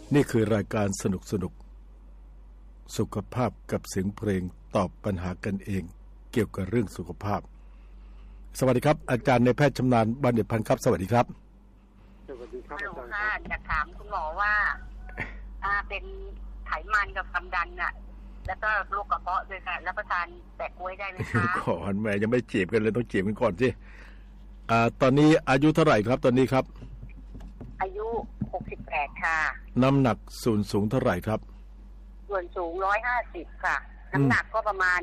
นี่คือรายการสนุกสุขภาพกับเสียงเพลงตอบปัญหากันเองเกี่ยวกับเรื่องสุขภาพสวัสดีครับอาจารย์ในแพทย์ชำนาญบัณฑิตพันธ์ครับสวัสดีครับสวัสดีครับอาจารย์ค่ะจะถามคุณหมอว่าเป็นไขมันกับความดันน่ะแล้วก็โรคกระเพาะด้วยค่ะรับประทานแปะกล้วยได้ไหมคะก่อนแม่ยังไม่จีบกันเลยต้องจีบกันก่อนสิตอนนี้อายุเท่าไหร่ครับตอนนี้ครับอายุ68ค่ะน้ำหนักสูงเท่าไหร่ครับส่วนสูง150ค่ะน้ำหนักก็ประมาณ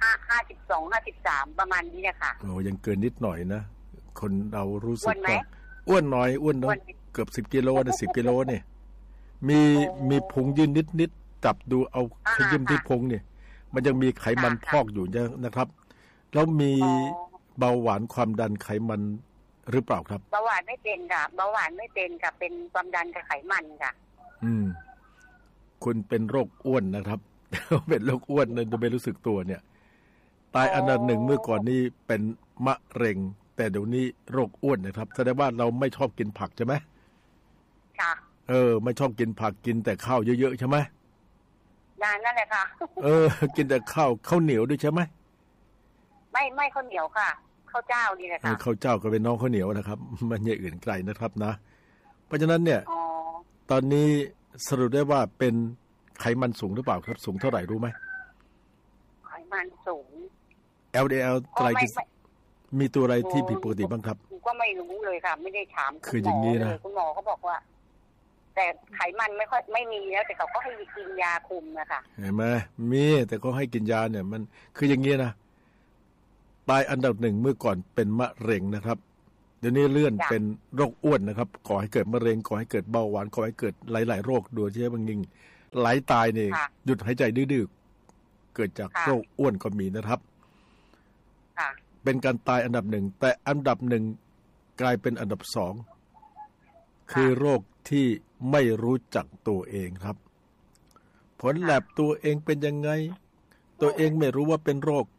52 53ประมาณนี้นะคะโอ้ยังเกินนิดหน่อยนะคนเรารู้สึกว่าอ้วนน้อยอ้วนน้อยเกือบ10กิโลนะ10กิโลเนี่ยมีพุงยืนนิดจับดูเอาขยิ้มที่พุงเนี่ยมันยังมีไขมันพอกอยู่นะครับแล้วมีเบาหวานความดันไขมันหรือเปล่าครับเบาหวานไม่เป็นค่ะเบาหวานไม่เป็นค่ะเป็นความดันกับไขมันค่ะคุณเป็นโรคอ้วนนะครับเป็นโรคอ้วนโดยไม่รู้สึกตัวเนี่ยตายอันดับหนึ่งเมื่อก่อนนี้เป็นมะเร็งแต่เดี๋ยวนี้โรคอ้วนนะครับแสดงว่าเราไม่ชอบกินผักใช่ไหมค่ะไม่ชอบกินผักกินแต่ข้าวเยอะๆใช่ไหมนั่นแหละค่ะกินแต่ข้าวเหนียวด้วยใช่ไหมไม่ข้าวเหนียวค่ะข้าวเจ้านี่แหละค่ะข้าวเจ้าก็เป็นน้องข้าวเหนียวนะครับมันอย่างอื่นไกลนะครับนะเพราะฉะนั้นเนี่ยตอนนี้สรุปได้ว่าเป็นไขมันสูงหรือเปล่าครับสูงเท่าไหร่รู้ไหมไขมันสูง LDL ไตรกลีเซอไรด์มีตัวอะไรที่ผิดปกติบ้างครับก็ไม่รู้เลยค่ะไม่ได้ถามคืออย่างนี้นะคุณหมอเขาบอกว่าแต่ไขมันไม่มีแล้วแต่เขาก็ให้กินยาคุมนะคะเห็นไหมมีแต่เขาให้กินยาเนี่ยมันคืออย่างนี้นะตายอันดับหนึ่งเมื่อก่อนเป็นมะเร็งนะครับเดี๋ยวนี้เลื่อนเป็นโรคอ้วนนะครับก่อให้เกิดมะเร็งก่อให้เกิดเบาหวานก่อให้เกิดหลายๆโรคโดยที่บางยิ่งไหลตายเนี่ยหยุดหายใจดื้อๆเกิดจากโรคอ้วนก็มีนะครับเป็นการตายอันดับหนึ่งแต่อันดับหนึ่งกลายเป็นอันดับสองคือโรคที่ไม่รู้จักตัวเองครับผลแลบตัวเองเป็นยังไงตัวเองไม่รู้ว่าเป็นโรค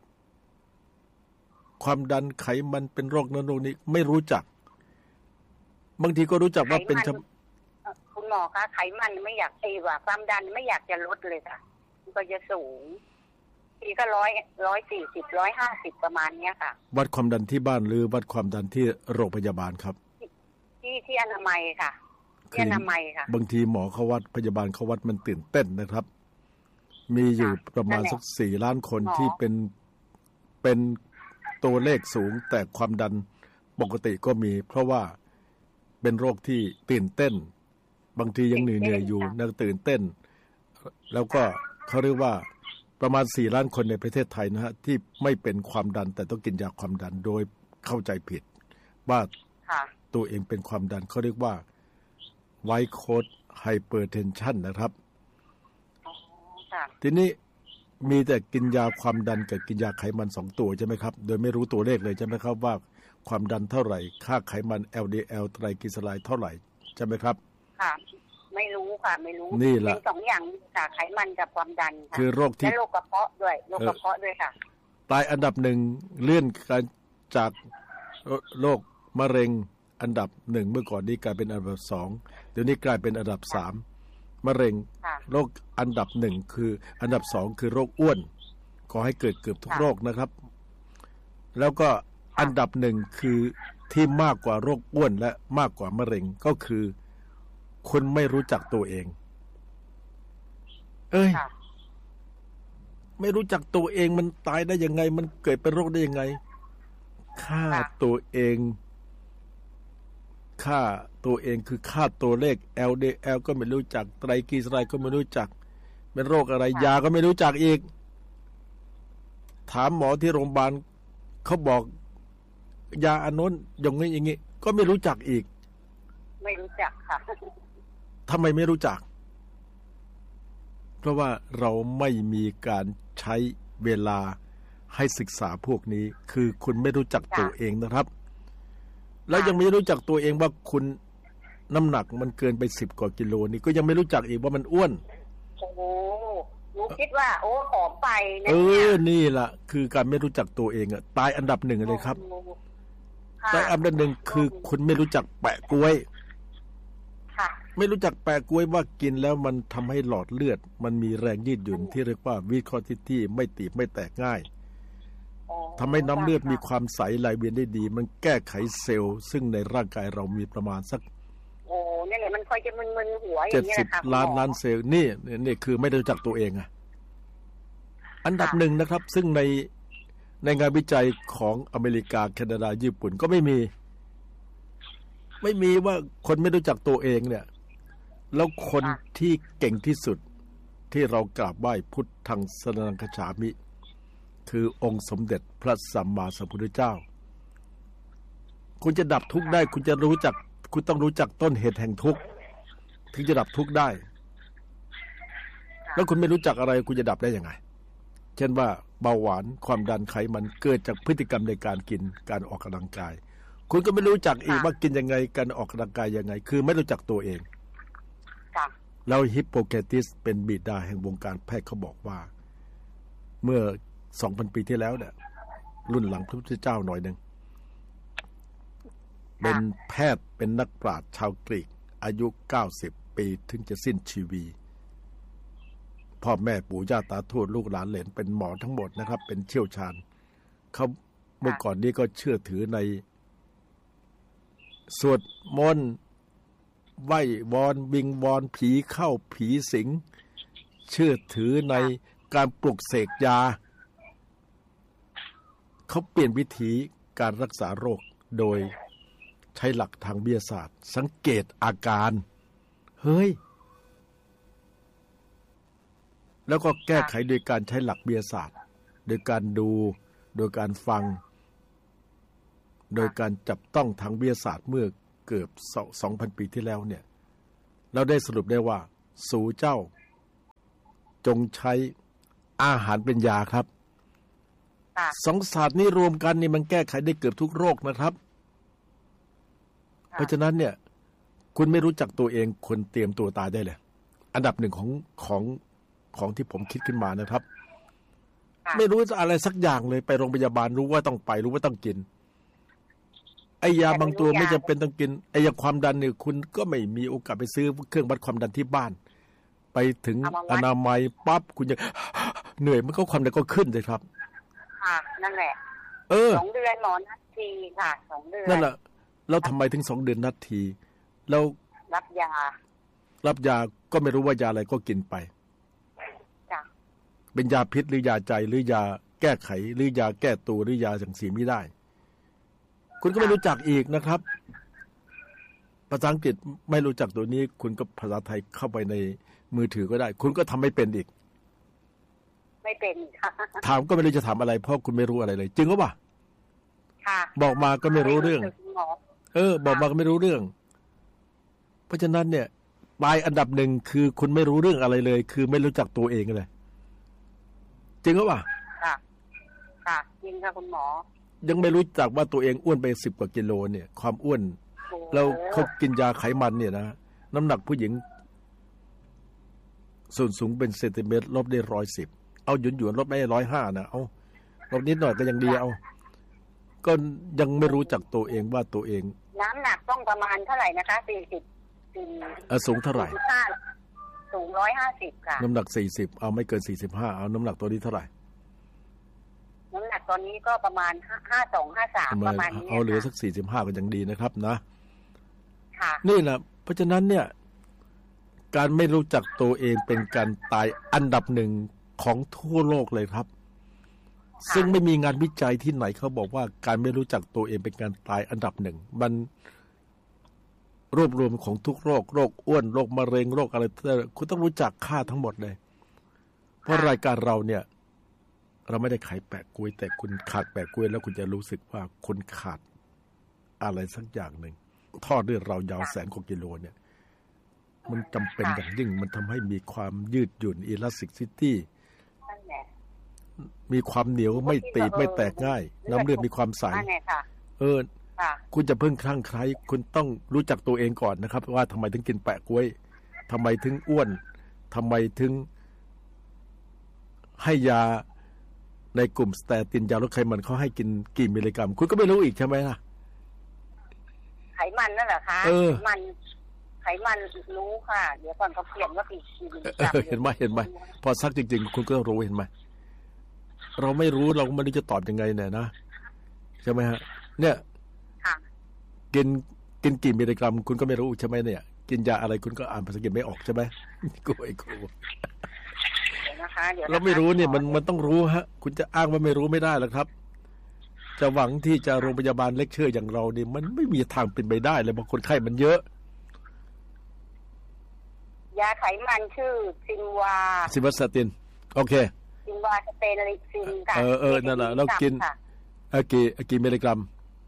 ความดันไขมันเป็นโรคนั้นโรคนี้ไม่รู้จักบางทีก็รู้จักว่าเป็นคุณหมอคะไขมันไม่อยากว่าความดันไม่อยากจะลดเลยค่ะก็จะสูงทีก็140 150ประมาณเนี้ยค่ะวัดความดันที่บ้านหรือวัดความดันที่โรงพยาบาลครับที่อนามัยค่ะที่อนามัยค่ะบางทีหมอเขาวัดพยาบาลเขาวัดมันตื่นเต้นนะครับมีอยู่ประมาณสัก4 ล้านคนที่เป็นตัวเลขสูงแต่ความดันปกติก็มีเพราะว่าเป็นโรคที่ตื่นเต้นบางทียังเหนื่อยอยู่นักตื่นเต้นแล้วก็เขาเรียกว่าประมาณ4 ล้านคนในประเทศไทยนะฮะที่ไม่เป็นความดันแต่ต้องกินยาความดันโดยเข้าใจผิดว่าตัวเองเป็นความดันเขาเรียกว่าไวท์โค้ดไฮเปอร์เทนชันนะครับทีนี้มีแต่กินยาความดันกับกินยาไขมัน2 ตัวใช่ไหมครับโดยไม่รู้ตัวเลขเลยใช่ไหมครับว่าความดันเท่าไหร่ค่าไขมัน LDL ไตรกลีเซอไรด์เท่าไหร่ใช่ไหมครับค่ะไม่รู้ค่ะไม่รู้นี่แหละเป็น2 อย่างค่ะไขมันกับความดันค่ะคือโรคที่และโรคกระเพาะด้วยโรคกระเพาะด้วยค่ะตายอันดับ1เลื่อนการจากโรคมะเร็งอันดับ1เมื่อก่อนนี้กลายเป็นอันดับ2เดี๋ยวนี้กลายเป็นอันดับ3มะเร็งโรคอันดับ1คืออันดับ2คือโรคอ้วนก่อให้เกิดเกือบทุกโรคนะครับแล้วก็อันดับ1คือที่มากกว่าโรคอ้วนและมากกว่ามะเร็งก็คือคุณไม่รู้จักตัวเองไม่รู้จักตัวเองมันตายได้ยังไงมันเกิดเป็นโรคได้ยังไงค่าตัวเองคือค่าตัวเลข LDL ก็ไม่รู้จักไตรกลีเซอไรด์ก็ไม่รู้จักเป็นโรคอะไรยาก็ไม่รู้จักอีกถามหมอที่โรงพยาบาลเขาบอกยาอันนู้นอย่างงี้ก็ไม่รู้จักอีกไม่รู้จักค่ะทำไมไม่รู้จักเพราะว่าเราไม่มีการใช้เวลาให้ศึกษาพวกนี้คือคุณไม่รู้จักตัวเองนะครับแล้วยังไม่รู้จักตัวเองว่าคุณน้ำหนักมันเกินไป10 กว่ากิโลนี่ก็ยังไม่รู้จักอีกว่ามันอ้วนโอ้โหหนูคิดว่าผอมไปนะนี่ล่ะคือการไม่รู้จักตัวเองอ่ะตายอันดับ1เลยครับตายอันดับ1คือคุณไม่รู้จักแปะกล้วยไม่รู้จักแปะกล้วยว่ากินแล้วมันทำให้หลอดเลือดมันมีแรงยืดหยุ่นที่เรียกว่าวิเคราะห์ที่ไม่ตีบไม่แตกง่ายทำให้น้ำเลือดมีความใสไหลเวียนได้ดีมันแก้ไขเซลล์ซึ่งในร่างกายเรามีประมาณสักนี่แหละมันคอยจะมึนๆหัวอย่างนี้นะคะ 70 ล้านเซลล์นี่คือไม่รู้จักตัวเองอ่ะอันดับหนึ่งนะครับซึ่งในงานวิจัยของอเมริกาแคนาดาญี่ปุ่นก็ไม่มีว่าคนไม่รู้จักตัวเองเนี่ยแล้วคนที่เก่งที่สุดที่เรากราบไหว้พุทธังสรณังคัจฉามิคือองค์สมเด็จพระสัมมาสัมพุทธเจ้าคุณจะดับทุกข์ได้คุณต้องรู้จักต้นเหตุแห่งทุกข์ถึงจะดับทุกข์ได้แล้วคุณไม่รู้จักอะไรคุณจะดับได้ยังไงเช่นว่าเบาหวานความดันไขมันเกิดจากพฤติกรรมในการกินการออกกำลังกายคุณก็ไม่รู้จักอีกว่ากินยังไงการออกกำลังกายยังไงคือไม่รู้จักตัวเองแล้วฮิปโปเครติสเป็นบิดาแห่งวงการแพทย์เขาบอกว่าเมื่อ 2,000 ปีที่แล้วเนี่ยรุ่นหลังพระพุทธเจ้าหน่อยนึงเป็นแพทย์เป็นนักปราชญ์ชาวกรีกอายุ90 ปีถึงจะสิ้นชีวีพ่อแม่ปู่ย่าตาทวดลูกหลานเหลนเป็นหมอทั้งหมดนะครับเป็นเชี่ยวชาญเขาเมื่อก่อนนี้ก็เชื่อถือในสวดมนต์ไหว้วอนวิงวอนผีเข้าผีสิงเชื่อถือในการปลุกเสกยาเขาเปลี่ยนวิธีการรักษาโรคโดยใช้หลักทางวิทยาศาสตร์สังเกตอาการเฮ้ยแล้วก็แก้ไขโดยการใช้หลักวิทยาศาสตร์โดยการดูโดยการฟังโดยการจับต้องทางวิทยาศาสตร์เมื่อเกือบ 2,000 ปีที่แล้วเนี่ยเราได้สรุปได้ว่าสู่เจ้าจงใช้อาหารเป็นยาครับสองศาสตร์นี้รวมกันนี่มันแก้ไขได้เกือบทุกโรคนะครับเพราะฉะนั้นเนี่ยคุณไม่รู้จักตัวเองคุณเตรียมตัวตายได้เลยอันดับหนึ่งของที่ผมคิดขึ้นมานะครับไม่รู้อะไรสักอย่างเลยไปโรงพยาบาลรู้ว่าต้องไปรู้ว่าต้องกินไอ้ยาบางตัวไม่จำเป็นต้องกินไอ้ยาความดันเนี่ยคุณก็ไม่มีโอกาสไปซื้อเครื่องวัดความดันที่บ้านไปถึงอนามัยปั๊บคุณจะเหนื่อยมันก็ความดันก็ขึ้นเลยครับค่ะนั่นแหละ2 เดือนหมอนัดทีค่ะ2 เดือนนั่นแหละแล้วทำไมถึง2 เดือนนัดทีแล้วรับยาก็ไม่รู้ว่ายาอะไรก็กินไปจ้ะเป็นยาพิษหรือยาใจหรือยาแก้ไขหรือยาแก้ตัวหรือยาจังสีไม่ได้คุณก็ไม่รู้จักอีกนะครับภาษาอังกฤษไม่รู้จักตัวนี้คุณก็ภาษาไทยเข้าไปในมือถือก็ได้คุณก็ทำไม่เป็นอีกไม่เป็นค่ะถามก็ไม่รู้จะถามอะไรเพราะคุณไม่รู้อะไรเลยจริงหรือเปล่าค่ะบอกมาก็ไม่รู้เรื่องบอกมาก็ไม่รู้เรื่องเพราะฉะนั้นเนี่ยปลายอันดับหนึ่งคือคุณไม่รู้เรื่องอะไรเลยคือไม่รู้จักตัวเองเลยจริงหรือเปล่าค่ะจริงค่ะคุณหมอยังไม่รู้จักว่าตัวเองอ้วนไป10 กว่ากิโลเนี่ยความอ้วนแล้วเขากินยาไขมันเนี่ยนะน้ำหนักผู้หญิงส่วนสูงเป็นเซนติเมตรลบได้110เอาหยวนลบไม่ได้105นะเอาลบนิดหน่อยก็ยังดีเอาก็ยังไม่รู้จักตัวเองว่าตัวเองน้ำหนักต้องประมาณเท่าไหร่นะคะ40 สูงเท่าไหร่สูง150ค่ะน้ำหนัก40เอาไม่เกิน45เอาน้ำหนักตัวนี้เท่าไหร่น้ำหนักตอนนี้ก็ประมาณ52-53ประมาณนี้เอาเหลือสัก45ก็ยังดีนะครับนะค่ะนี่แหละเพราะฉะนั้นเนี่ยการไม่รู้จักตัวเองเป็นการตายอันดับหนึ่งของทั่วโลกเลยครับซึ่งไม่มีงานวิจัยที่ไหนเขาบอกว่าการไม่รู้จักตัวเองเป็นการตายอันดับหนึ่งมันรวบรวมของทุกโรคอ้วนโรคมะเร็งโรคอะไรคุณต้องรู้จักค่าทั้งหมดเลยเพราะรายการเราเนี่ยเราไม่ได้ขายแปะกล้วยแต่คุณขาดแปะกล้วยแล้วคุณจะรู้สึกว่าคุณขาดอะไรสักอย่างหนึ่งท่อเลือดเรายาว100,000 กว่ากิโลเนี่ยมันจำเป็นอย่างยิ่งมันทำให้มีความยืดหยุ่นอิลาสติซิตี้มีความเหนียวไม่ตีบไม่แตกง่ายน้ำเลือดมีความใสคุณจะเพิ่งคลั่งไคล้คุณต้องรู้จักตัวเองก่อนนะครับว่าทำไมถึงกินแปะกล้วยทำไมถึงอ้วนทำไมถึงให้ยาในกลุ่มสเตตินยาลดไขมันเขาให้กินกี่มิลลิกรัมคุณก็ไม่รู้อีกใช่ไหมล่ะไขมันนั่นแหละคะไขมันรู้ค่ะเดี๋ยวก่อนเขาเขียนว่ากี่มิลลิกรัมเห็นไหมพอซักจริงๆคุณก็รู้เห็นไหมเราไม่รู้เราไม่รู้จะตอบยังไงเนี่ยนะใช่ไหมฮะเนี่ยกินกี่มิลลิกรัมคุณก็ไม่รู้ใช่ไหมเนี่ยกินยาอะไรคุณก็อ่านภาษาอังกฤษไม่ออกใช่ไหมกูไอ้ครูเราไม่รู้เนี่ยมันต้องรู้ฮะคุณจะอ้างว่าไม่รู้ไม่ได้หรอกครับจะหวังที่จะโรงพยาบาลเลคเชอร์อย่างเราเนี่ยมันไม่มีทางเป็นไปได้เลยบางคนไข้มันเยอะยาไขมันชื่อซินวาสตินโอเคซินวาสเตนลิกซินค่ะนั่นแหละเรากินกี่มิลลิกรัม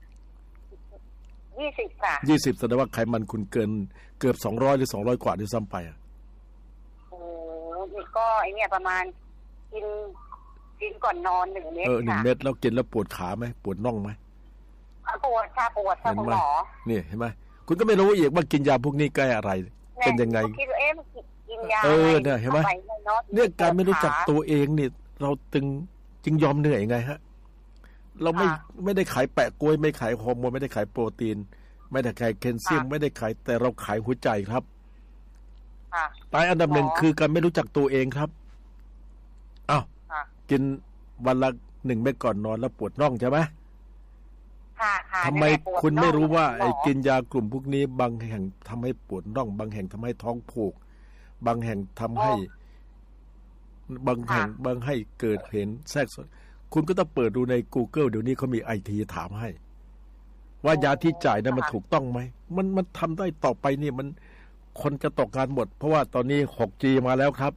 20ค่ะ 20แสดงว่าไขมันคุณเกินเกือบ200หรือ200กว่าด้วยซ้ำไปอ่ะโอ้นี่ก็ไอเนี่ยประมาณกินก่อนนอน1 เม็ดค่ะ 1 เม็ดแล้วกินแล้วปวดขาไหมปวดน่องไหมปวดค่ะคุณหมอนี่เห็นไหมคุณก็ไม่รู้อีกว่ากินยาพวกนี้แก้อะไรเป็นยังไงคิดว่ากินยาเนี่ยเห็นไหมเนี่ยการไม่รู้จักตัวเองนี่เราจึงยอมเหนื่อยไงฮะเราไม่ได้ขายแปะกล้วยไม่ขายฮอร์โมนไม่ได้ขายโปรตีนไม่ได้ขายแคลเซียมไม่ได้ขายแต่เราขายหัวใจครับตายอันดับหนึ่งคือการไม่รู้จักตัวเองครับอ้าวกินวันละ1 เม็ดก่อนนอนแล้วปวดน่องใช่ไหมทำไมคุณไม่รู้ว่าไอ้กินยากลุ่มพวกนี้บางแห่งทำให้ปวดน่องบางแห่งทำให้ท้องผูกบางแห่งทำให้บางให้เกิดเห็นแทรกซ้อนคุณก็ต้องเปิดดูใน Google เดี๋ยวนี้เขามี IT ถามให้ว่ายาที่จ่ายนั้นมันถูกต้องไหมมันทำได้ต่อไปนี่มันคนจะตกงานหมดเพราะว่าตอนนี้ 6G มาแล้วครับ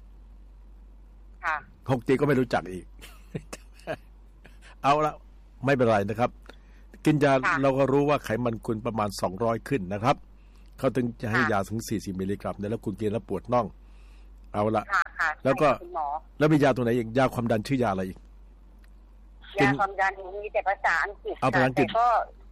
6G ก็ไม่รู้จักอีก เอาละไม่เป็นไรนะครับกินยาเราก็รู้ว่าไขมันคุณประมาณ200ขึ้นนะครับเขาถึงจะให้ยาถึง40 มิลลิกรัมแล้วคุณกินแล้วปวดน่องเอาละแล้วก็แล้วมียาตัวไหนอีกยาความดันชื่อยาอะไรอีกยาความดันมีแต่ภาษาอังกฤษแต่ก็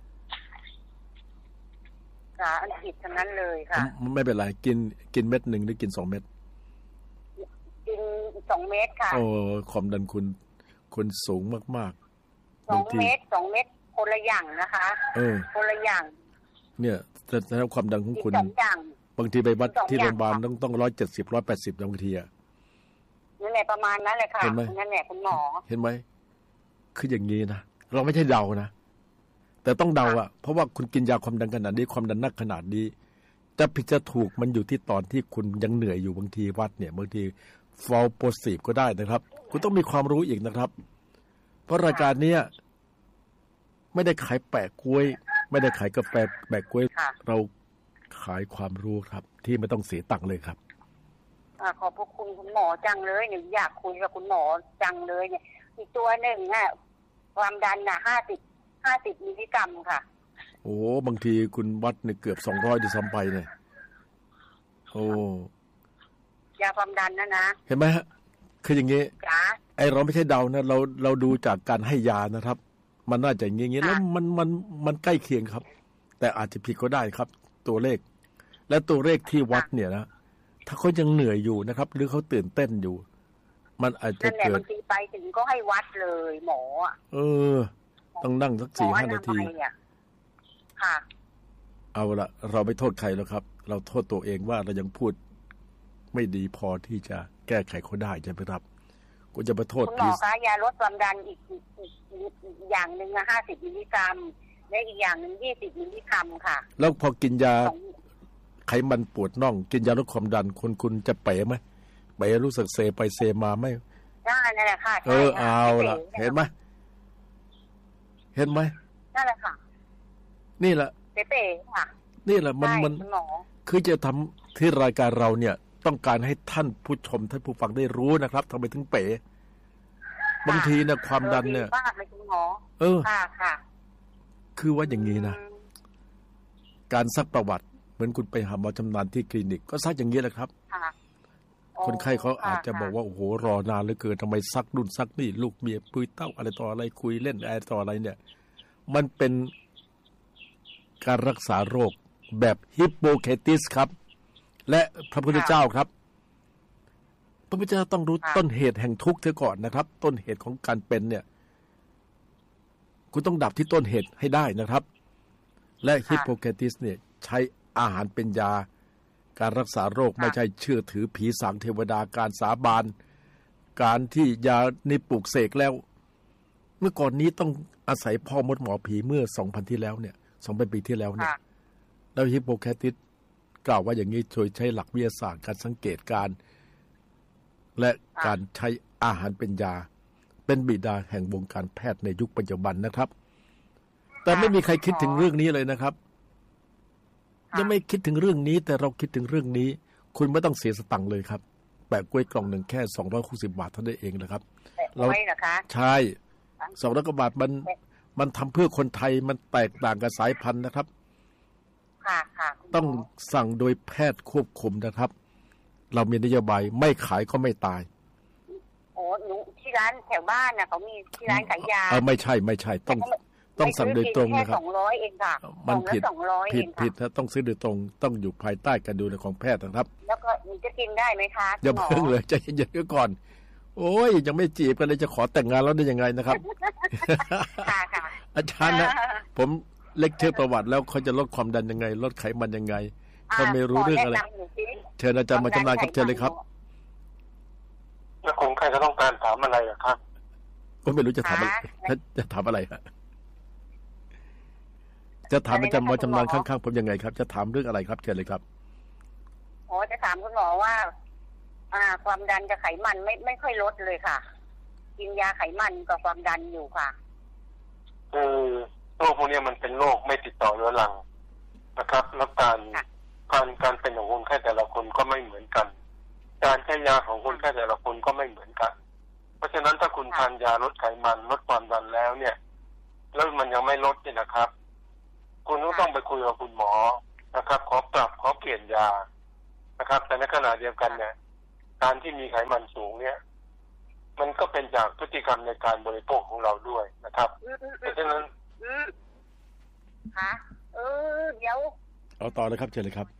ภาษาอังกฤษทั้งนั้นเลยค่ะไม่เป็นไรกินเม็ด1หรือกิน2 เม็ดกิน2 เม็ดค่ะโอ้ความดันคุณสูงมากๆ2 เม็ดคนละอย่างนะคะคนละอย่างเนี่ยแต่ความดันของคุณบางทีไปวัดที่โรงพยาบาลต้อง170 180บางทีอ่ะนั่นแหละประมาณนั้นเลยค่ะนั่นแหละคุณหมอเห็นไหมคืออย่างนี้นะเราไม่ใช่เดานะแต่ต้องเดาอ่ะเพราะว่าคุณกินยาความดันขนาดนี้ความดันนักขนาดนี้จะผิดจะถูกมันอยู่ที่ตอนที่คุณยังเหนื่อยอยู่บางทีวัดเนี่ยบางทีฟอลโพสิฟก็ได้นะครับคุณต้องมีความรู้อีกนะครับเพราะรายการนี้ไม่ได้ขายแปะกล้วยไม่ได้ขายกาแฟแปะกล้วยเราขายความรู้ครับที่ไม่ต้องเสียตังค์เลยครับขอบพระคุณคุณหมอจังเลยหนูอยากคุยกับคุณหมอจังเลยเนี่ยอีกตัวหนึ่งความดัน50 มิลลิกรัมค่ะโอ้บางทีคุณวัดเนี่ยเกือบ200ด้วยซ้ำไปเนี่ยโอ้ยาความดันนะเห็นไหมฮะคืออย่างงี้ไอเราไม่ใช่เดานะเราดูจากการให้ยานะครับมันน่าจะอย่างงี้แล้วมันใกล้เคียงครับแต่อาจจะผิดก็ได้ครับตัวเลขและตัวเลขที่วัดเนี่ยนะถ้าเขายังเหนื่อยอยู่นะครับหรือเขาตื่นเต้นอยู่มันอาจจะเกิดบางทีไปถึงก็ให้วัดเลยหมอต้องนั่งสัก 4-5 นาทีค่ะเอาละเราไม่โทษใครแล้วครับเราโทษตัวเองว่าเรายังพูดไม่ดีพอที่จะแก้ไขเขาได้ใช่ไหมครับกูจะมาโทษคุณหมอคะยาลดความดันอีกอย่างหนึ่ง50 มิลลิกรัมและอีกอย่างหนึ่ง20 มิลลิกรัมค่ะแล้วพอกินยาไขมันปวดน่องกินยาลดความดันคุณจะเป๋ไหมเป๋รู้สึกเซไปเซมาไหมได้นั่นแหละค่ะเอาละเห็นไหมนั่นแหละค่ะนี่แหละเป๋ค่ะนี่แหละมันคือจะทำที่รายการเราเนี่ยต้องการให้ท่านผู้ชมท่านผู้ฟังได้รู้นะครับทำไมถึงเป๋บางทีเนี่ยความดันเนี่ยค่ะคือว่าอย่างนี้นะการซักประวัติเหมือนคุณไปหาหมอชำนาญที่คลินิกก็ซักอย่างนี้แหละครับคนไข้เขาอาจจะบอกว่าโอ้โหรอนานเหลือเกินทำไมซักนู่นซักนี่ลูกเมียปุยเต้าอะไรต่ออะไรคุยเล่นอะไรต่ออะไรเนี่ยมันเป็นการรักษาโรคแบบฮิปโปเคติสครับและพระพุทธเจ้าครับพระพุทธเจ้าต้องรู้ต้นเหตุแห่งทุกข์เสียก่อนนะครับต้นเหตุของการเป็นเนี่ยคุณต้องดับที่ต้นเหตุให้ได้นะครับและฮิปโปเคติสเนี่ยใช้อาหารเป็นยาการรักษาโรคไม่ใช่เชื่อถือผีสางเทวดาการสาบานการที่ยานี่ปลูกเสกแล้วเมื่อก่อนนี้ต้องอาศัยพ่อมดหมอผีเมื่อ 2,000 ที่แล้วเนี่ย 2,000 ปีที่แล้วเนี่ยแล้วฮิปโปแครติสกล่าวว่าอย่างนี้โดยใช้หลักวิทยาศาสตร์การสังเกตการและการใช้อาหารเป็นยาเป็นบิดาแห่งวงการแพทย์ในยุคปัจจุบันนะครับแต่ไม่มีใครคิดถึงเรื่องนี้เลยนะครับยังไม่คิดถึงเรื่องนี้แต่เราคิดถึงเรื่องนี้คุณไม่ต้องเสียสตังค์เลยครับแปะกล้วยกล่องหนึ่งแค่260 บาทเท่านั้นเองนะครับเราใช่200 กว่าบาทมันทำเพื่อคนไทยมันแตกต่างกับสายพันธุ์นะครับต้องสั่งโดยแพทย์ควบคุมนะครับเรามีนโยบายไม่ขายก็ไม่ตายโอ้หนูที่ร้านแถวบ้านน่ะเขามีที่ร้านขายยาไม่ใช่ต้องสั่งโดยตรงนะครับ 200เองค่ะมันผิดถ้าต้องซื้อโดยตรงต้องอยู่ภายใต้การดูแลของแพทย์นะครับแล้วก็จะกินได้ไหมคะอย่าเพิ่งเลยใจเย็นๆก่อนโอ้ยยังไม่จีบกันเลยจะขอแต่งงานแล้วได้ยังไงนะครับค่ะอาจารย์นะผมเลคเชอร์ประวัติแล้วเขาจะลดความดันยังไงลดไขมันยังไงเขาไม่รู้เรื่องอะไรเชิญอาจารย์มาชำนาญครับเชิญเลยครับแล้วคนไข้จะต้องการถามอะไรครับก็ไม่รู้จะถามอะไรจะถามอะไรฮะจะถามอาจารย์มาชำนาญข้างๆผมยังไงครับจะถามเรื่องอะไรครับเชิญเลยครับจะถามคุณหมอว่าความดันกับไขมันไม่ค่อยลดเลยค่ะกินยาไขมันกับความดันอยู่ค่ะโรคพวกนี้มันเป็นโรคไม่ติดต่อเรื้อรังนะครับแล้วการเป็นของคนไข้แต่ละคนก็ไม่เหมือนกันการใช้ยาของคนไข้แต่ละคนก็ไม่เหมือนกันเพราะฉะนั้นถ้าคุณทานยาลดไขมันลดความดันแล้วเนี่ยแล้วมันยังไม่ลดเนี่ยนะครับคุณต้องไปคุยกับคุณหมอนะครับขอปรับขอเปลี่ยนยานะครับแต่ในขณะเดียวกันเนี่ยการที่มีไขมันสูงเนี่ยมันก็เป็นจากพฤติกรรมในการบริโภคของเราด้วยนะครับเพราะฉะนั้นเดี๋ยวเอาต่อเลยครับเชิญเลยครับ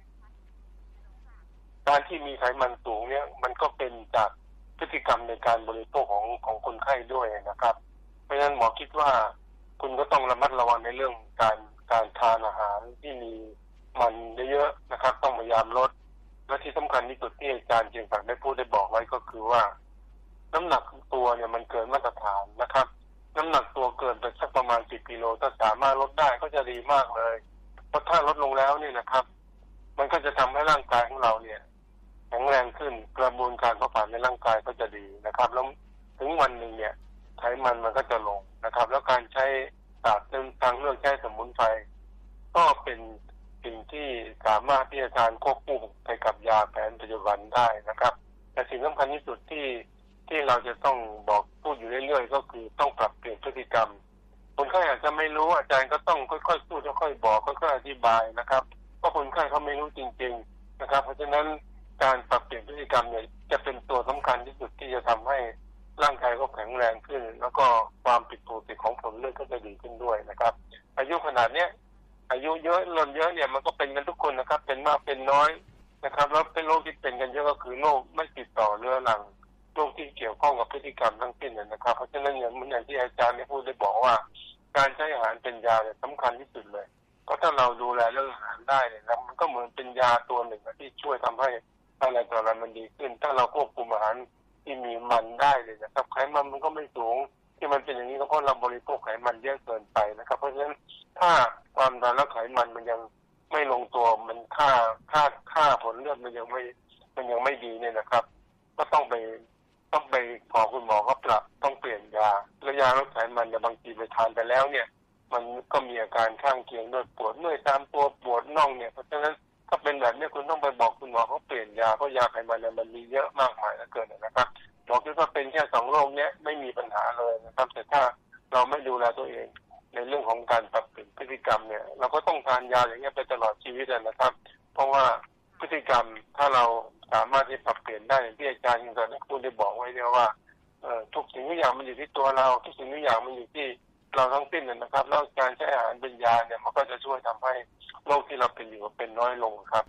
การที่มีไขมันสูงเนี่ยมันก็เป็นจากพฤติกรรมในการบริโภคของคนไข้ด้วยนะครับเพราะฉะนั้นหมอคิดว่าคุณก็ต้องระมัดระวังในเรื่องการทานอาหารที่มีมันเยอะๆนะครับต้องพยายามลดและที่สำคัญที่สุดที่อาจารย์เจียงศักดิ์ได้พูดได้บอกไว้ก็คือว่าน้ำหนักตัวเนี่ยมันเกินมาตรฐานนะครับน้ำหนักตัวเกินไปสักประมาณ10 กิโลถ้าสามารถลดได้ก็จะดีมากเลยเพราะถ้าลดลงแล้วเนี่ยนะครับมันก็จะทำให้ร่างกายของเราเนี่ยแข็งแรงขึ้นกระบวนการเผาผลาญในร่างกายก็จะดีนะครับแล้วถึงวันหนึ่งเนี่ยไขมันก็จะลงนะครับแล้วการใช้ศาสตร์ทางเลือกใช้สมุนไพรก็เป็นสิ่งที่สามารถที่จะทานควบคู่ไปกับยาแผนปัจจุบันได้นะครับแต่สิ่งสำคัญที่สุดที่เราจะต้องบอกพูดอยู่เรื่อยๆก็คือต้องปรับเปลี่ยนพฤติกรรมคนไข้อาจจะไม่รู้อาจารย์ก็ต้องค่อยๆพูดค่อยๆบอกค่อยๆอธิบายนะครับเพราะคนไข้เขาไม่รู้จริงๆนะครับเพราะฉะนั้นการปรับเปลี่ยนพฤติกรรมเนี่ยจะเป็นตัวสำคัญที่สุดที่จะทำให้ร่างกายก็แข็งแรงขึ้นแล้วก็ความผิดปกติของผลเลือดก็จะดีขึ้นด้วยนะครับอายุขนาดเนี้ยอายุเยอะล้นเยอะเนี่ยมันก็เป็นกันทุกคนนะครับเป็นมากเป็นน้อยนะครับแล้วเป็นโรคที่เป็นกันเยอะก็คือโรคไม่ติดต่อเรื้อรังโรคที่เกี่ยวข้องกับพฤติกรรมทั้งสิ้นนะครับเพราะฉะนั้นอย่างที่อาจารย์ได้พูดได้บอกว่าการใช้อาหารเป็นยาเนี่ยสำคัญที่สุดเลยเพราะถ้าเราดูแลเรื่องอาหารได้เนี่ยนะมันก็เหมือนเป็นยาตัวหนึ่งที่ช่วยทำให้อะไรต่ออะไรมันดีขึ้นถ้าเราควบคุมอาหารที่มีมันได้เลยนะครับไขมันก็ไม่สูงที่มันเป็นอย่างนี้ก็เพราะเราบริโภคไขมันเยอะเกินไปนะครับเพราะฉะนั้นถ้าความดันและไขมันมันยังไม่ลงตัวมันค่าผลเลือดมันยังไม่ดีเนี่ยนะครับก็ต้องไปขอคุณหมอเขาปรับต้องเปลี่ยนยาและยาลดไขมันเนี่ยบางทีไปทานไปแล้วเนี่ยมันก็มีอาการข้างเคียงด้วยปวดเมื่อยตามตัวปวดน่องเนี่ยเพราะฉะนั้นถ้าเป็นแบบนี้คุณต้องไปบอกคุณหมอเขาเปลี่ยนยาเพราะยาไขมันเนี่ยมันมีเยอะมากมายเหลือเกินนะครับหมอคิดว่าเป็นแค่2 โรคเนี้ยไม่มีปัญหาเลยนะครับแต่ถ้าเราไม่ดูแลตัวเองในเรื่องของการปรับเปลี่ยนพฤติกรรมเนี่ยเราก็ต้องทานยาอย่างเงี้ยไปตลอดชีวิตนะครับเพราะว่าพฤติกรรมถ้าเราสามารถที่ปรับเปลี่ยนได้อย่างที่อาจารย์ได้พูดได้บอกไว้เนี่ยว่าทุกสิ่งทุกอย่างมันอยู่ที่ตัวเราทุกสิ่งทุกอย่างมันอยู่ที่เราทั้งสิ้นนะครับแล้วการใช้อาหารเป็นยาเนี่ยมันก็จะช่วยทำให้โรคที่เราเป็นอยู่เป็นน้อยลงครับ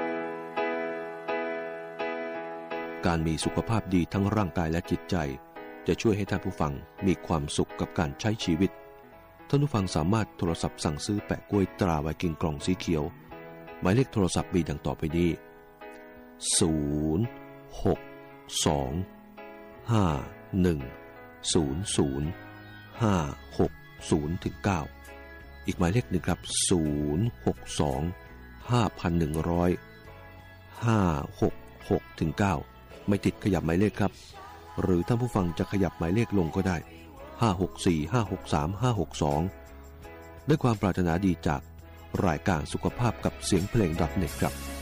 การมีสุขภาพดีทั้งร่างกายและจิตใจจะช่วยให้ท่านผู้ฟังมีความสุขกับการใช้ชีวิตท่านผู้ฟังสามารถโทรศัพท์สั่งซื้อแปะกล้วยตราไวกิ้งกล่องสีเขียวหมายเลขโทรศัพท์มีดังต่อไปนี้อีกหมายเลขหนึ่งครับ062-510-566-9ไม่ติดขยับหมายเลขครับหรือท่านผู้ฟังจะขยับหมายเลขลงก็ได้564-563-562ด้วยความปรารถนาดีจากรายการสุขภาพกับเสียงเพลง .net ครับ